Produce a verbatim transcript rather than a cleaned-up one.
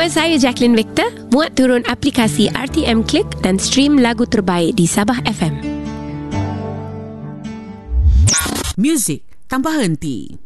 Nama saya Jacqueline Victor. Muat turun aplikasi R T M Click dan stream lagu terbaik di Sabah F M. Muzik tanpa henti.